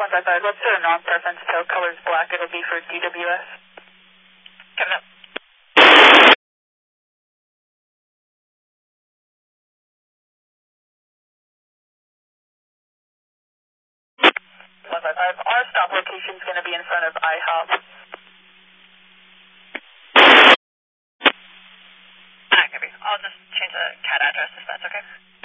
155, let's do a non-preference tail colors black, it'll be for DWS. Coming up. 155, our stop location is going to be in front of IHOP. Copy. I'll just change the CAT address if that's okay.